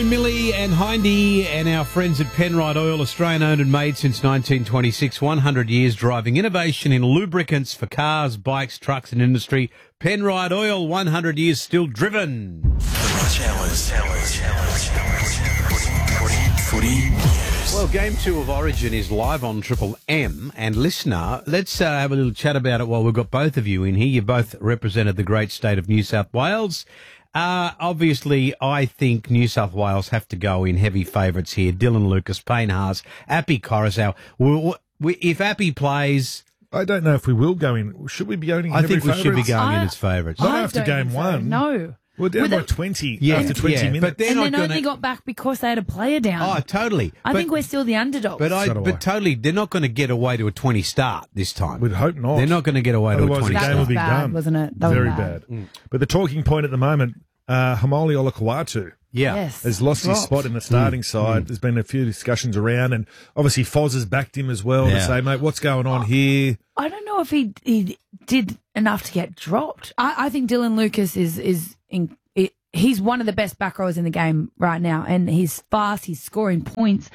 Millie and Hindy and our friends at Penrite Oil, Australian owned and made since 1926, 100 years driving innovation in lubricants for cars, bikes, trucks and industry. Penrite Oil, 100 years still driven. The Rush Hours. Footy News. Well, Game 2 of Origin is live on Triple M. And listener, let's have a little chat about it while we've got both of you in here. You both represented the great state of New South Wales. Obviously, I think New South Wales have to go in heavy favourites here. Dylan Lucas, Payne Haas, Appy Coruscant. If Appy plays... I don't know if we will go in. Should we be going in I think we should be favourites? going in as favourites. Not I after don't game think so. one. No. We're down by 20 after 20 minutes. But they're And not then going only got back because they had a player down. Oh, totally. I think we're still the underdogs. But So do I. but totally, they're not going to get away to a 20 start this time. We'd hope not. They're not going to get away to a Otherwise 20 the That game start. will be bad, done. wasn't it? That was Very bad. bad. But the talking point at the moment, Hamali Olakau'atu Yeah. Yes. has lost his Dropped. spot in the starting side. There's been a few discussions around, and obviously Foz has backed him as well to Yeah. say, mate, what's going on here? I don't know if he did enough to get dropped. I think Dylan Lucas he's one of the best back rowers in the game right now, and he's fast. He's scoring points.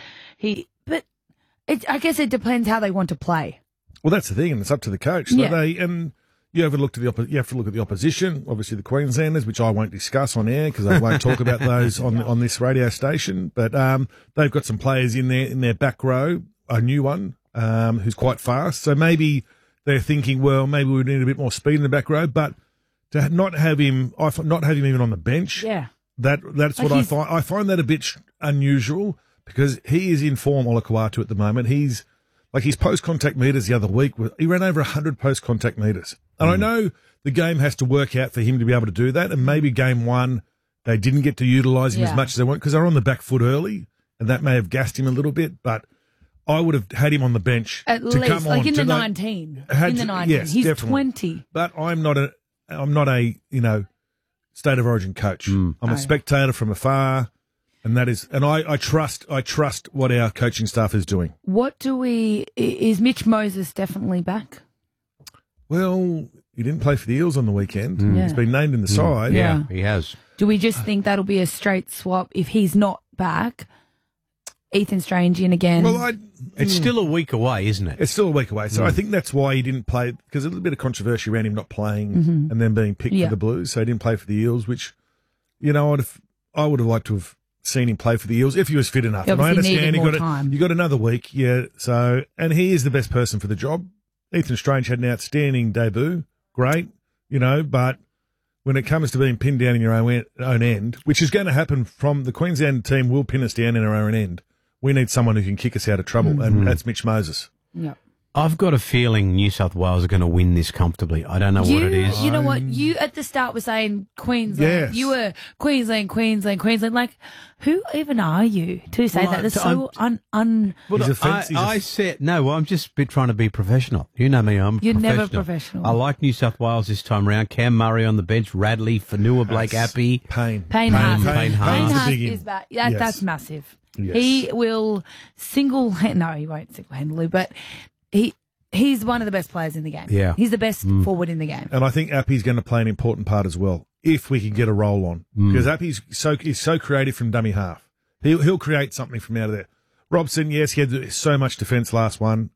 I guess it depends how they want to play. Well, that's the thing, and it's up to the coach. So Yeah. You have to look at the opposition, obviously the Queenslanders, which I won't discuss on air because I won't talk about those on this radio station. But they've got some players in their back row, a new one who's quite fast. So maybe they're thinking, well, maybe we need a bit more speed in the back row. But to not have him even on the bench, Yeah. that's Like what I he's- find. I find that a bit unusual because he is in form, Olakau'atu, at the moment. He's like his post-contact meters the other week, he ran over 100 post-contact meters. And I know the game has to work out for him to be able to do that. And maybe game one, they didn't get to utilise him as Yeah. much as they want because they were on the back foot early, and that may have gassed him a little bit. But I would have had him on the bench At to least, come like on in to the that- 19. had In the to- 19. yes, He's definitely. 20. But I'm not a State of Origin coach. I'm a spectator from afar, and I trust what our coaching staff is doing. Is Mitch Moses definitely back? Well, he didn't play for the Eels on the weekend. Yeah. He's been named in the side. Yeah, Yeah. he has. Do we just think that'll be a straight swap if he's not back? Ethan Strange in again. Well, It's still a week away, isn't it? it's still a week away, so I think that's why he didn't play, because there's a little bit of controversy around him not playing and then being picked Yeah. for the Blues, so he didn't play for the Eels, which, I would have liked to have seen him play for the Eels if he was fit enough. He And I obviously understand needed more time. you got another week, yeah. So, and he is the best person for the job. Ethan Strange had an outstanding debut, great, but when it comes to being pinned down in your own end, which is going to happen from the Queensland team, will pin us down in our own end. We need someone who can kick us out of trouble, and that's Mitch Moses. yeah. I've got a feeling New South Wales are going to win this comfortably. I don't know what it is. You know what? You at the start were saying Queensland. Yes. You were Queensland. Like, who even are you to say Well, that? That's so Well, He's offensive. I said, no, I'm just trying to be professional. You know me, I'm You're professional. never professional. I like New South Wales this time round. Cam Murray on the bench, Radley, Fanua, Blake, Appy. Pain. Payne Haas. Payne Haas. Haas a big is in. back. Yes. That's massive. Yes. He will he won't single-handedly, but he's one of the best players in the game. Yeah. He's the best forward in the game. And I think Appy's going to play an important part as well, if we can get a roll on. Because Appy's so creative from dummy half. He'll create something from out of there. Robson, yes, he had so much defence last one.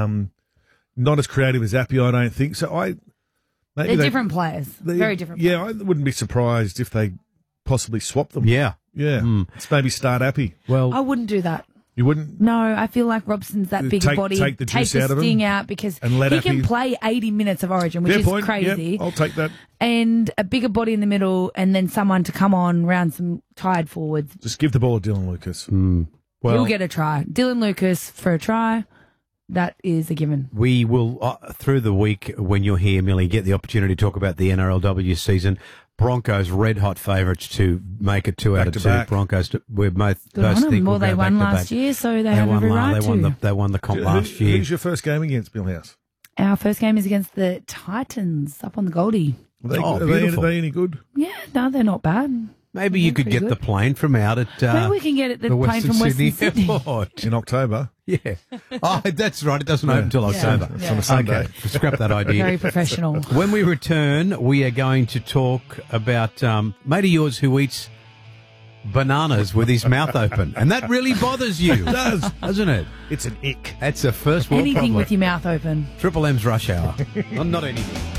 Not as creative as Appy, I don't think. So They're different players. Very different Yeah, I wouldn't be surprised if they possibly swap them. Yeah. Yeah. Let's maybe start Appy. Well, I wouldn't do that. You wouldn't? No, I feel like Robson's that big Take- body. take the juice out of him sting out because and let he can Appy- play 80 minutes of Origin, which Fair is point. crazy. Yep, I'll take that. And a bigger body in the middle, and then someone to come on round some tired forwards. Just give the ball to Dylan Lucas. He'll get a try. Dylan Lucas for a try. That is a given. we will, through the week when you're here, Millie, get the opportunity to talk about the NRLW season. Broncos red-hot favourites to make it 2 out of 2. Back-to-back. Broncos, we're both Good on them. think Well, we'll they go won back-to-back. last year, so they have won every right to. They won the comp last year. Who's your first game against, Bill House? Our first game is against the Titans up on the Goldie. Are beautiful. they any good? Yeah, no, they're not bad. Maybe you could pretty get good. the plane from out at Maybe we can get it the plane Western from Western Sydney. Airport. In October. Yeah. Oh, that's right. It doesn't open until October. It's on a Sunday. Okay, scrap that idea. Very professional. When we return, we are going to talk about mate of yours who eats bananas with his mouth open. And that really bothers you. It does. Doesn't it? It's an ick. That's a first world Anything problem. with your mouth open. Triple M's Rush Hour. Not anything.